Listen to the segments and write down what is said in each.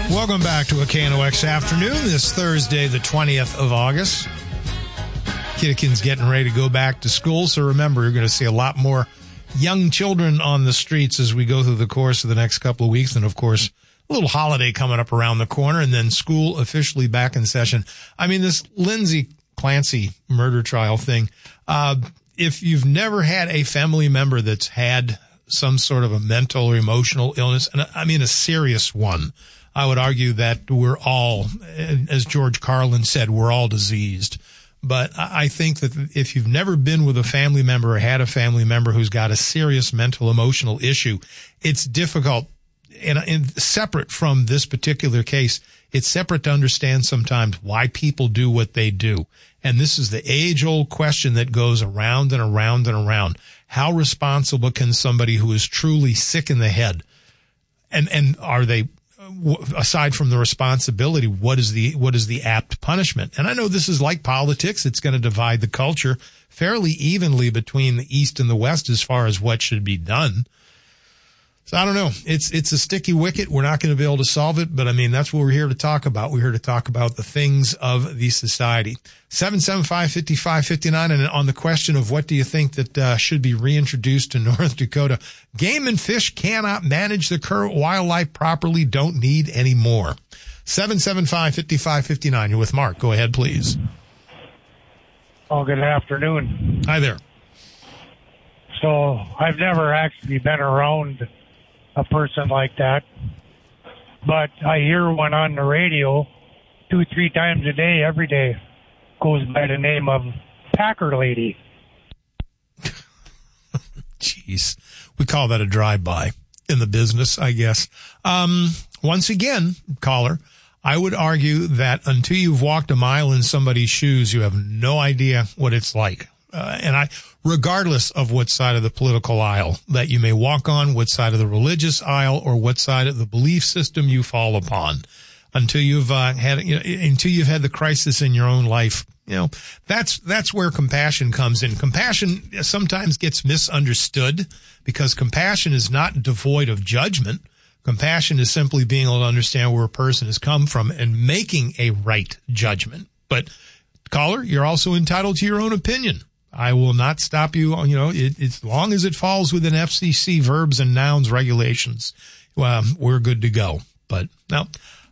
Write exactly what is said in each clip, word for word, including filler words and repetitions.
Welcome back to a K N O X afternoon this Thursday, the twentieth of August. Kittikin's getting ready to go back to school, so remember, you're going to see a lot more young children on the streets as we go through the course of the next couple of weeks. And, of course, a little holiday coming up around the corner, and then school officially back in session. I mean, this Lindsay Clancy murder trial thing, uh, if you've never had a family member that's had some sort of a mental or emotional illness, and I mean a serious one, I would argue that we're all, as George Carlin said, we're all diseased. But I think that if you've never been with a family member or had a family member who's got a serious mental, emotional issue, it's difficult. And, and separate from this particular case, it's separate to understand sometimes why people do what they do. And this is the age-old question that goes around and around and around. How responsible can somebody who is truly sick in the head, and, and are they, aside from the responsibility, what is the, what is the apt punishment? And I know this is like politics. It's going to divide the culture fairly evenly between the East and the West as far as what should be done. So I don't know. It's, it's a sticky wicket. We're not going to be able to solve it, but I mean, that's what we're here to talk about. We're here to talk about the things of the society. seven seven five, five five five nine. And on the question of what do you think that uh, should be reintroduced to North Dakota, game and fish cannot manage the current wildlife properly, don't need any more. seven seven five, five five five nine. You're with Mark. Go ahead, please. Oh, good afternoon. Hi there. So I've never actually been around a person like that, but I hear one on the radio two, three times a day, every day, goes by the name of Packer Lady. Jeez. We call that a drive-by in the business, I guess. Um, once again, caller, I would argue that until you've walked a mile in somebody's shoes, you have no idea what it's like. Uh, and I, regardless of what side of the political aisle that you may walk on, what side of the religious aisle, or what side of the belief system you fall upon, until you've uh, had, you know, until you've had the crisis in your own life, you know, that's that's where compassion comes in. Compassion sometimes gets misunderstood because compassion is not devoid of judgment. Compassion is simply being able to understand where a person has come from and making a right judgment. But caller, you're also entitled to your own opinion. I will not stop you, you know, it, as long as it falls within F C C verbs and nouns regulations, well, we're good to go. But no,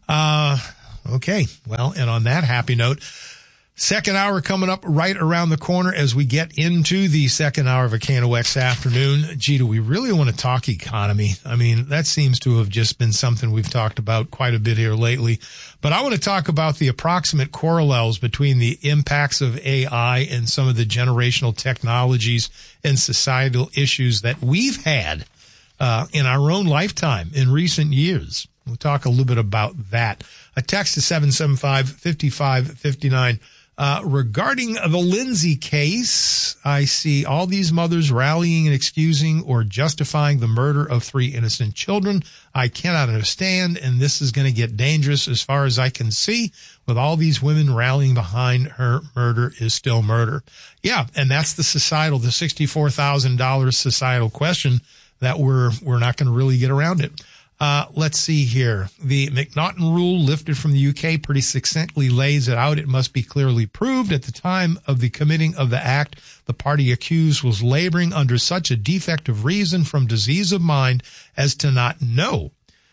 uh, okay. Well, and on that happy note, second hour coming up right around the corner as we get into the second hour of a K N O X afternoon. Gee, do we really want to talk economy? I mean, that seems to have just been something we've talked about quite a bit here lately. But I want to talk about the approximate correlates between the impacts of A I and some of the generational technologies and societal issues that we've had uh, in our own lifetime in recent years. We'll talk a little bit about that. A text to seven seven five, five five five nine. Uh, regarding the Lindsay case, I see all these mothers rallying and excusing or justifying the murder of three innocent children. I cannot understand, and this is going to get dangerous as far as I can see, with all these women rallying behind her. Murder is still murder. Yeah, and that's the societal, the sixty-four thousand dollars societal question that we're, we're not going to really get around it. Uh, let's see here. The McNaughton rule lifted from the U K pretty succinctly lays it out. It must be clearly proved at the time of the committing of the act, the party accused was laboring under such a defect of reason from disease of mind as to not know,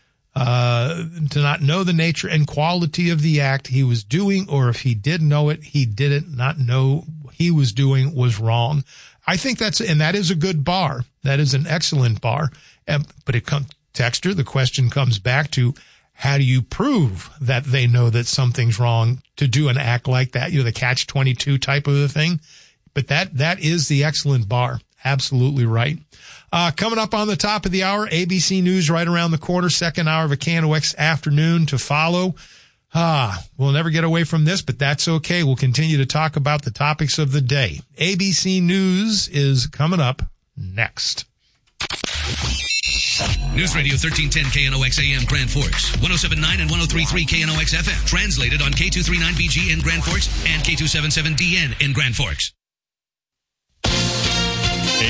uh, to not know the nature and quality of the act he was doing, or if he did know it, he didn't not know he was doing was wrong. I think that's, and that is a good bar. That is an excellent bar. Um, but it comes, Texter, the question comes back to, how do you prove that they know that something's wrong to do an act like that? You know, the catch twenty-two type of a thing. But that, that is the excellent bar. Absolutely right. Uh, coming up on the top of the hour, A B C News right around the corner, second hour of a K N O X afternoon to follow. Ah, we'll never get away from this, but that's okay. We'll continue to talk about the topics of the day. A B C News is coming up next. News Radio thirteen ten K N O X A M Grand Forks, one oh seven point nine and one oh three point three K N O X F M. Translated on K two thirty-nine B G in Grand Forks and K two seventy-seven D N in Grand Forks. A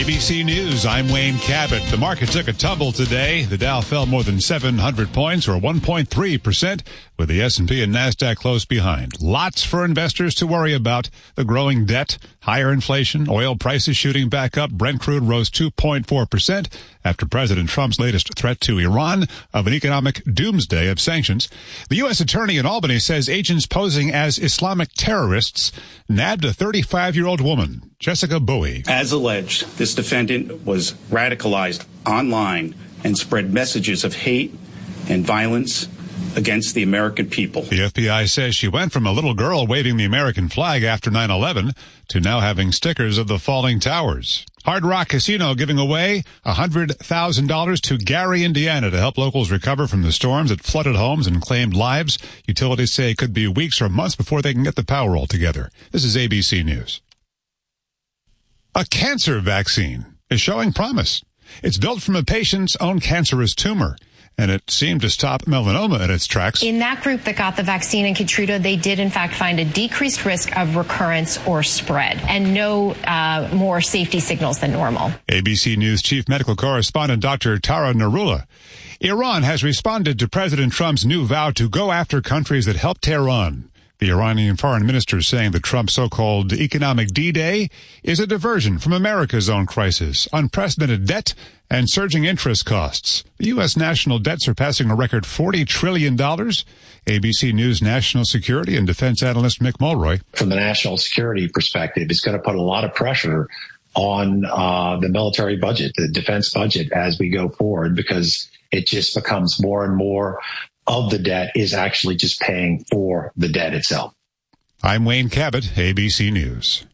B C News, I'm Wayne Cabot. The market took a tumble today. The Dow fell more than seven hundred points, or one point three percent, with the S and P and NASDAQ close behind. Lots for investors to worry about. The growing debt, higher inflation, oil prices shooting back up. Brent crude rose two point four percent after President Trump's latest threat to Iran of an economic doomsday of sanctions. The U S attorney in Albany says agents posing as Islamic terrorists nabbed a thirty-five-year-old woman. Jessica Bowie. As alleged, this defendant was radicalized online and spread messages of hate and violence against the American people. The F B I says she went from a little girl waving the American flag after nine eleven to now having stickers of the falling towers. Hard Rock Casino giving away one hundred thousand dollars to Gary, Indiana, to help locals recover from the storms that flooded homes and claimed lives. Utilities say it could be weeks or months before they can get the power all together. This is A B C News. A cancer vaccine is showing promise. It's built from a patient's own cancerous tumor, and it seemed to stop melanoma in its tracks. In that group that got the vaccine in Keytruda, they did in fact find a decreased risk of recurrence or spread and no uh, more safety signals than normal. A B C News chief medical correspondent Doctor Tara Narula. Iran has responded to President Trump's new vow to go after countries that helped Tehran. The Iranian foreign minister saying that Trump's so-called economic D-Day is a diversion from America's own crisis, unprecedented debt, and surging interest costs. The U S national debt surpassing a record forty trillion dollars. A B C News national security and defense analyst Mick Mulroy. From the national security perspective, it's going to put a lot of pressure on uh, the military budget, the defense budget, as we go forward, because it just becomes more and more of the debt is actually just paying for the debt itself. I'm Wayne Cabot, A B C News.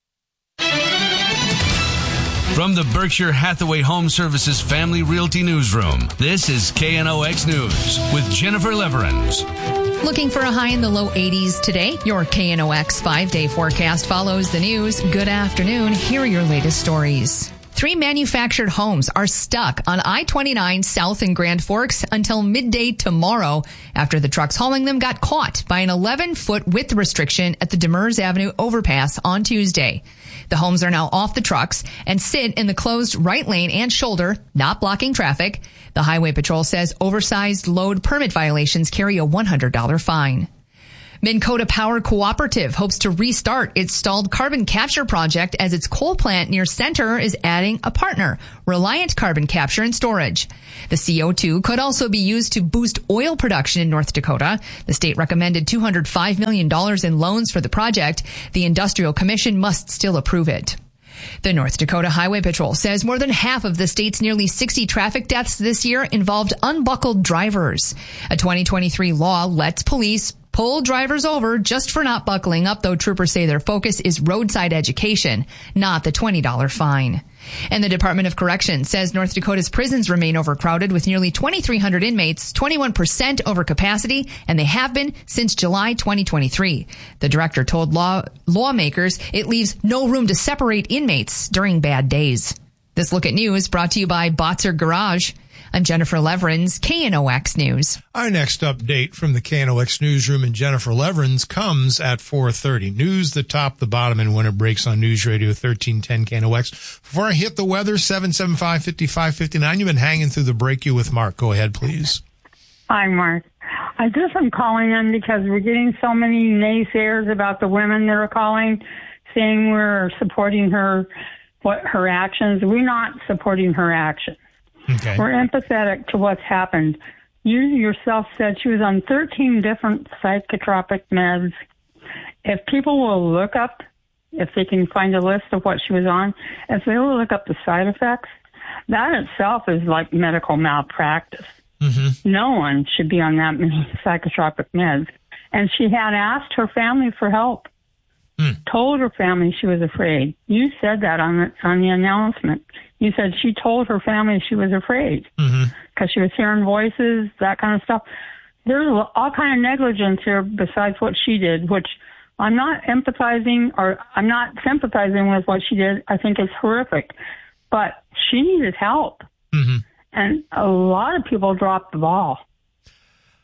From the Berkshire Hathaway Home Services Family Realty Newsroom, this is K N O X News with Jennifer Leverins. Looking for a high in the low eighties today? Your K N O X five-day forecast follows the news. Good afternoon. Here are your latest stories. Three manufactured homes are stuck on I twenty-nine south in Grand Forks until midday tomorrow after the trucks hauling them got caught by an eleven-foot width restriction at the Demers Avenue overpass on Tuesday. The homes are now off the trucks and sit in the closed right lane and shoulder, not blocking traffic. The Highway Patrol says oversized load permit violations carry a one hundred dollars fine. Minn Kota Power Cooperative hopes to restart its stalled carbon capture project as its coal plant near Center is adding a partner, Reliant Carbon Capture and Storage. The C O two could also be used to boost oil production in North Dakota. The state recommended two hundred five million dollars in loans for the project. The Industrial Commission must still approve it. The North Dakota Highway Patrol says more than half of the state's nearly sixty traffic deaths this year involved unbuckled drivers. A twenty twenty-three law lets police pull drivers over just for not buckling up, though troopers say their focus is roadside education, not the twenty dollars fine. And the Department of Corrections says North Dakota's prisons remain overcrowded with nearly twenty-three hundred inmates, twenty-one percent over capacity, and they have been since July twenty twenty-three. The director told law lawmakers it leaves no room to separate inmates during bad days. This Look at News brought to you by Botzer Garage. I'm Jennifer Leverins, K N O X News. Our next update from the K N O X Newsroom and Jennifer Leverins comes at four thirty. News, the top, the bottom, and when it breaks on News Radio thirteen ten K N O X. Before I hit the weather, seven seven five, five five five nine. You've been hanging through the break. You with Mark. Go ahead, please. Hi, Mark. I just am calling in because we're getting so many naysayers about the women that are calling, saying we're supporting her, what her actions. We're not supporting her actions. Okay. We're empathetic to what's happened. You yourself said she was on thirteen different psychotropic meds. If people will look up, if they can find a list of what she was on, if they will look up the side effects, that itself is like medical malpractice. Mm-hmm. No one should be on that many psychotropic meds. And she had asked her family for help, mm. told her family she was afraid. You said that on the, on the announcement. You said she told her family she was afraid because mm-hmm. she was hearing voices, that kind of stuff. There's all kind of negligence here besides what she did, which I'm not empathizing or I'm not sympathizing with what she did. I think it's horrific. But she needed help. Mm-hmm. And a lot of people dropped the ball.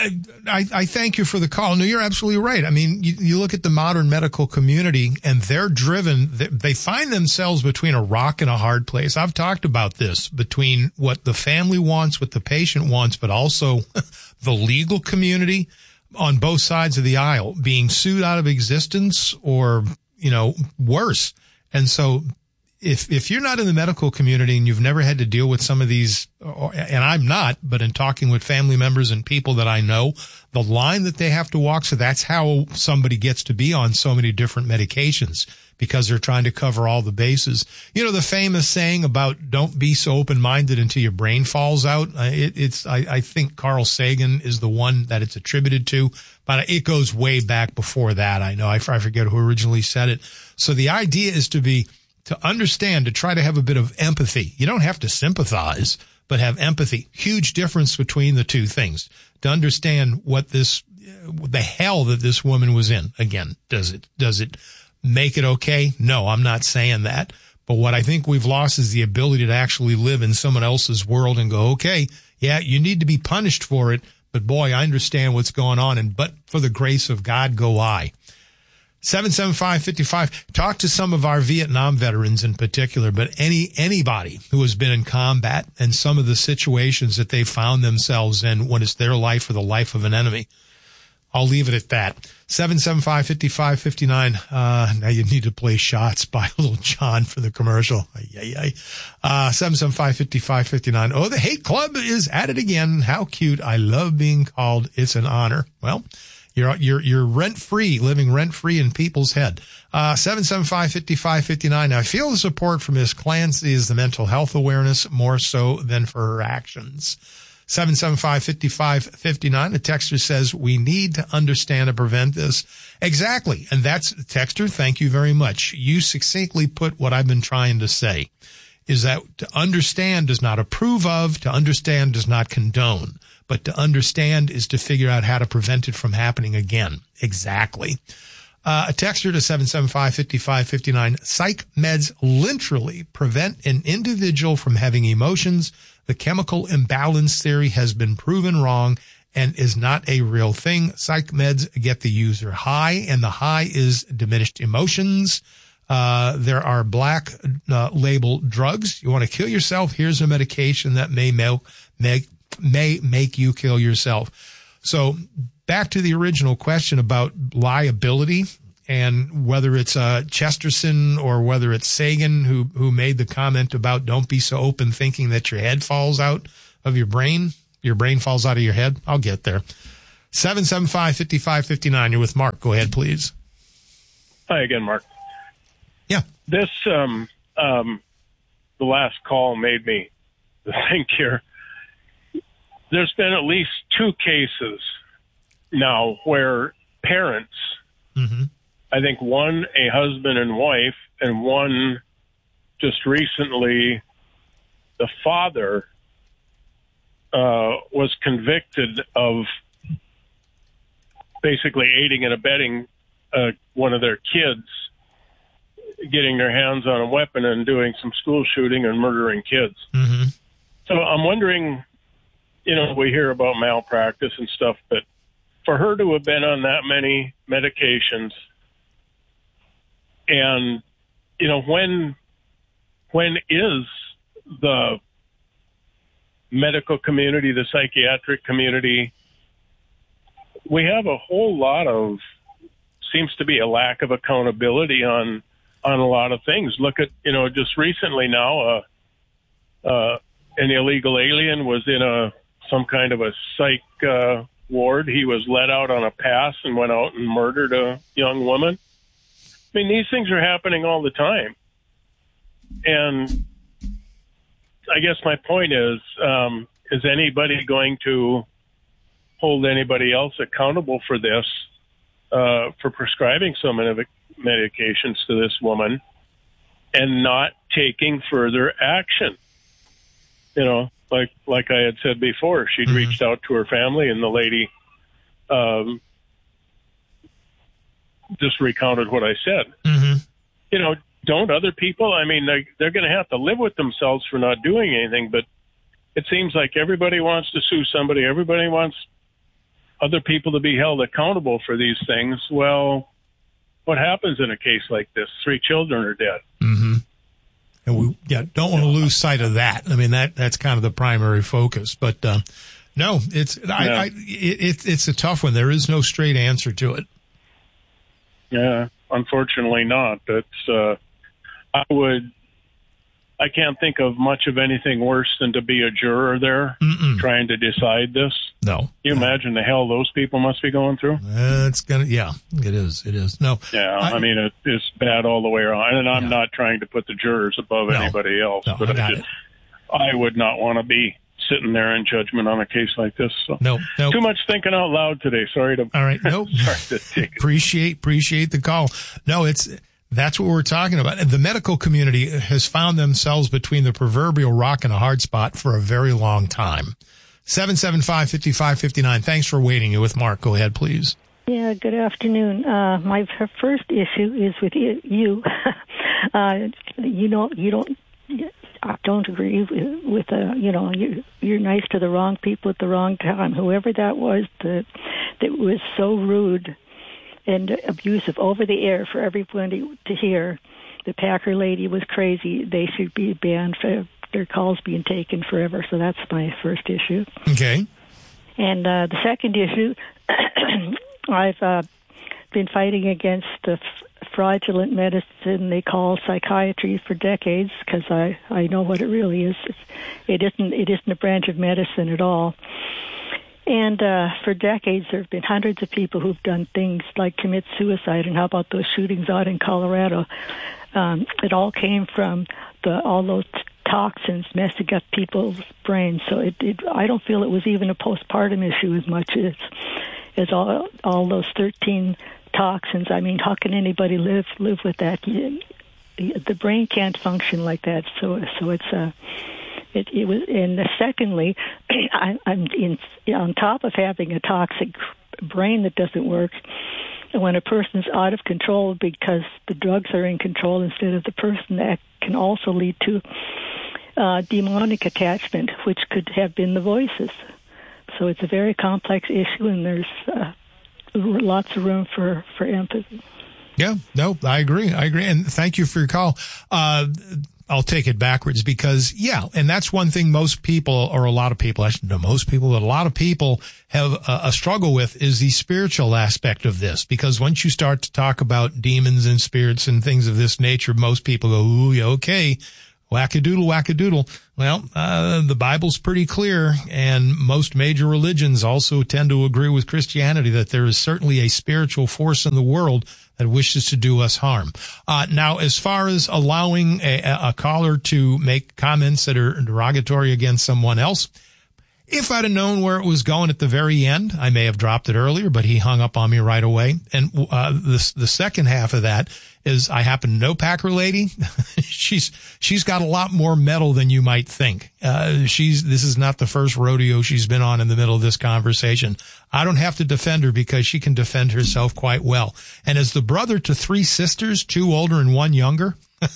I, I thank you for the call. No, you're absolutely right. I mean, you, you look at the modern medical community and they're driven, they find themselves between a rock and a hard place. I've talked about this, between what the family wants, what the patient wants, but also the legal community on both sides of the aisle being sued out of existence or, you know, worse. And so if, if you're not in the medical community and you've never had to deal with some of these, and I'm not, but in talking with family members and people that I know, the line that they have to walk, so that's how somebody gets to be on so many different medications, because they're trying to cover all the bases. You know, the famous saying about don't be so open-minded until your brain falls out. Uh, it, it's, I, I think Carl Sagan is the one that it's attributed to, but it goes way back before that. I know, I, I forget who originally said it. So the idea is to be, to understand, to try to have a bit of empathy. You don't have to sympathize, but have empathy. Huge difference between the two things. To understand what this, the hell that this woman was in. Again, does it, does it make it okay? No, I'm not saying that. But what I think we've lost is the ability to actually live in someone else's world and go, okay, yeah, you need to be punished for it, but boy, I understand what's going on. And but for the grace of God, go I. seven seven five, five five. Talk to some of our Vietnam veterans in particular, but any anybody who has been in combat and some of the situations that they found themselves in when it's their life or the life of an enemy. I'll leave it at that. seven seven five, five five five nine. Uh, now you need to play Shots by Little John for the commercial. Ay, ay, ay. Uh, seven seven five, five five five nine. Oh, the hate club is at it again. How cute. I love being called. It's an honor. Well, You're, you're, you're rent free, living rent free in people's head. Uh, seven seven five, five five five nine. Now, I feel the support from Miz Clancy is the mental health awareness more so than for her actions. seven seven five, five five five nine. The texter says we need to understand and prevent this. Exactly. And that's texter. Thank you very much. You succinctly put what I've been trying to say, is that to understand does not approve of, to understand does not condone. But to understand is to figure out how to prevent it from happening again. Exactly. Uh, a texter to seven seven five, five five five nine. Psych meds literally prevent an individual from having emotions. The chemical imbalance theory has been proven wrong and is not a real thing. Psych meds get the user high, and the high is diminished emotions. Uh, there are black uh, label drugs. You want to kill yourself? Here's a medication that may make, make may make you kill yourself. So back to the original question about liability and whether it's uh, Chesterton or whether it's Sagan who, who made the comment about don't be so open thinking that your head falls out of your brain. Your brain falls out of your head. I'll get there. seven seven five, five five five nine. You're with Mark. Go ahead, please. Hi again, Mark. Yeah. This, um, um, the last call made me think here. There's been at least two cases now where parents, mm-hmm. I think one a husband and wife, and one just recently the father uh, was convicted of basically aiding and abetting uh, one of their kids getting their hands on a weapon and doing some school shooting and murdering kids. Mm-hmm. So I'm wondering, you know, we hear about malpractice and stuff, but for her to have been on that many medications and, you know, when, when is the medical community, the psychiatric community, we have a whole lot of, seems to be a lack of accountability on, on a lot of things. Look at, you know, just recently now, uh, uh, an illegal alien was in a, some kind of a psych uh, ward. He was let out on a pass and went out and murdered a young woman. I mean, these things are happening all the time. And I guess my point is, um, is anybody going to hold anybody else accountable for this, uh, for prescribing so many medications to this woman and not taking further action? You know, like like I had said before, she'd mm-hmm. reached out to her family, and the lady um, just recounted what I said. Mm-hmm. You know, don't other people? I mean, they're, they're going to have to live with themselves for not doing anything, but it seems like everybody wants to sue somebody. Everybody wants other people to be held accountable for these things. Well, what happens in a case like this? Three children are dead. Mm-hmm. And we yeah, don't want to lose sight of that. I mean, that that's kind of the primary focus. But uh, no, it's Yeah. I, I, it, it's a tough one. There is no straight answer to it. Yeah, unfortunately not. That's uh, I would. I can't think of much of anything worse than to be a juror there Mm-mm. trying to decide this. No. Can you imagine the hell those people must be going through? Uh, it's gonna, yeah, it is. It is. No. Yeah, I, I, I mean, it, it's bad all the way around. And I'm Yeah. not trying to put the jurors above No. anybody else, No, but I I, got just, it. I would not want to be sitting there in judgment on a case like this. So. No, no. Too much thinking out loud today. Sorry to. All right. Nope. sorry to take it. appreciate appreciate the call. No, it's that's what we're talking about. And the medical community has found themselves between the proverbial rock and a hard spot for a very long time. seven seven five, five five five nine. Thanks for waiting. You're with Mark. Go ahead, please. Yeah, good afternoon. Uh, my first issue is with you. uh, you know, you don't. I don't agree with, with uh, you know, you, you're nice to the wrong people at the wrong time. Whoever that was, that that was so rude and abusive over the air for everybody to hear. The Packer lady was crazy. They should be banned for their calls being taken forever. So that's my first issue. Okay. And uh, the second issue, I've uh, been fighting against the f- fraudulent medicine they call psychiatry for decades because I, I know what it really is. It isn't it isn't a branch of medicine at all. And uh, for decades, there have been hundreds of people who've done things like commit suicide. And how about those shootings out in Colorado? Um, it all came from the all those toxins messing up people's brains. So it, it, I don't feel it was even a postpartum issue as much as as all all those thirteen toxins. I mean, how can anybody live live with that? You, the brain can't function like that. So so it's a. Uh, It, it was, and secondly, I, I'm in, on top of having a toxic brain that doesn't work. When a person's out of control because the drugs are in control instead of the person, that can also lead to uh, demonic attachment, which could have been the voices. So it's a very complex issue, and there's uh, lots of room for, for empathy. Yeah, no, I agree. I agree. And thank you for your call. Uh, I'll take it backwards because, yeah, and that's one thing most people, or a lot of people, I should know most people, but a lot of people have a, a struggle with is the spiritual aspect of this. Because once you start to talk about demons and spirits and things of this nature, most people go, ooh, yeah, okay, wackadoodle, wackadoodle. Well, uh, the Bible's pretty clear, and most major religions also tend to agree with Christianity that there is certainly a spiritual force in the world that wishes to do us harm. Uh, now, as far as allowing a, a caller to make comments that are derogatory against someone else, if I'd have known where it was going at the very end, I may have dropped it earlier, but he hung up on me right away. And uh, the, the second half of that is I happen to know Packer Lady. she's she's got a lot more metal than you might think. Uh, she's this is not the first rodeo she's been on in the middle of this conversation. I don't have to defend her because she can defend herself quite well. And as the brother to three sisters, two older and one younger,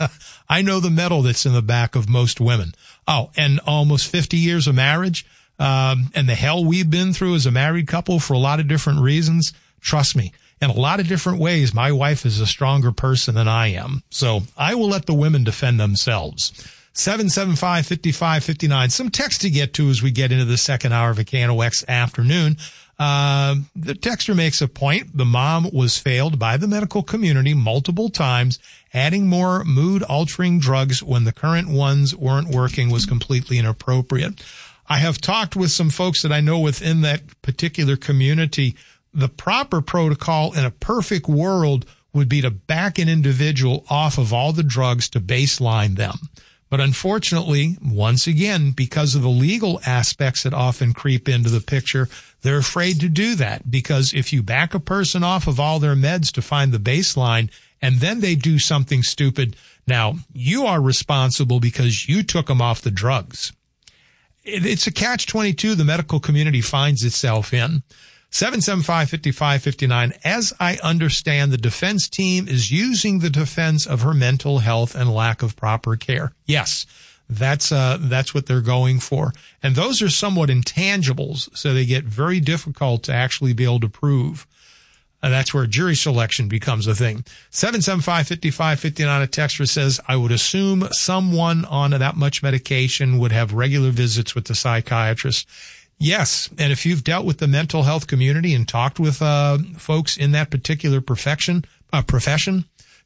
I know the metal that's in the back of most women. Oh, and almost fifty years of marriage. Um, and the hell we've been through as a married couple for a lot of different reasons. Trust me, in a lot of different ways, my wife is a stronger person than I am. So I will let the women defend themselves. seven seven five, five five five nine. Some text to get to as we get into the second hour of a K N O X afternoon. Uh, the texter makes a point. The mom was failed by the medical community multiple times. Adding more mood-altering drugs when the current ones weren't working was completely inappropriate. I have talked with some folks that I know within that particular community. The proper protocol in a perfect world would be to back an individual off of all the drugs to baseline them. But unfortunately, once again, because of the legal aspects that often creep into the picture, they're afraid to do that. Because if you back a person off of all their meds to find the baseline and then they do something stupid, now you are responsible because you took them off the drugs. It's a catch twenty-two the medical community finds itself in. seven seven five, five five five nine. As I understand, the defense team is using the defense of her mental health and lack of proper care. Yes, That's, uh, that's what they're going for. And those are somewhat intangibles, so they get very difficult to actually be able to prove. And that's where jury selection becomes a thing. seven seven five, five five five nine, a texter says, I would assume someone on that much medication would have regular visits with the psychiatrist. Yes. And if you've dealt with the mental health community and talked with, uh, folks in that particular profession, uh, profession,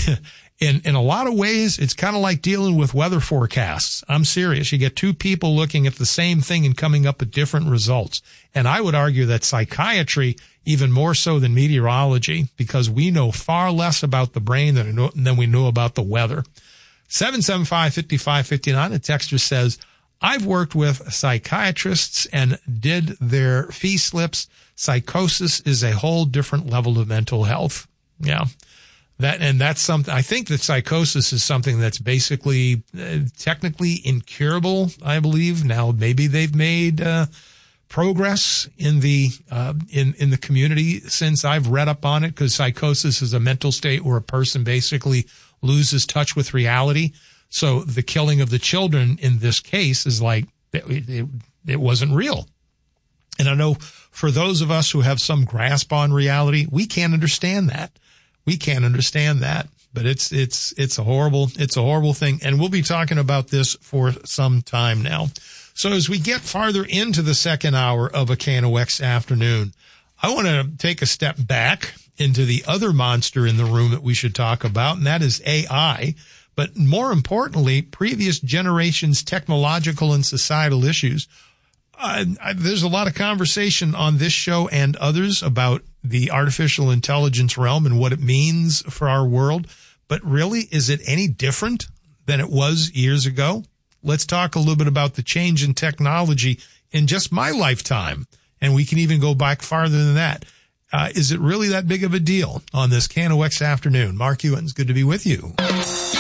in, in a lot of ways, it's kind of like dealing with weather forecasts. I'm serious. You get two people looking at the same thing and coming up with different results. And I would argue that psychiatry, even more so than meteorology, because we know far less about the brain than, than we know about the weather. seven seven five, five five five nine, a texter says, I've worked with psychiatrists and did their fee slips. Psychosis is a whole different level of mental health. Yeah. That, and that's something, I think that psychosis is something that's basically uh, technically incurable, I believe. Now, maybe they've made, uh, progress in the, uh, in, in the community since I've read up on it, because psychosis is a mental state where a person basically loses touch with reality. So the killing of the children in this case is like, it, it, it wasn't real. And I know for those of us who have some grasp on reality, we can't understand that. We can't understand that, but it's, it's, it's a horrible, it's a horrible thing. And we'll be talking about this for some time now. So as we get farther into the second hour of a K N O X afternoon, I want to take a step back into the other monster in the room that we should talk about, and that is A I. But more importantly, previous generations' technological and societal issues. Uh, I, there's a lot of conversation on this show and others about the artificial intelligence realm and what it means for our world. But really, is it any different than it was years ago? Let's talk a little bit about the change in technology in just my lifetime. And we can even go back farther than that. Uh, is it really that big of a deal on this K N O X afternoon? Mark Ewens, good to be with you.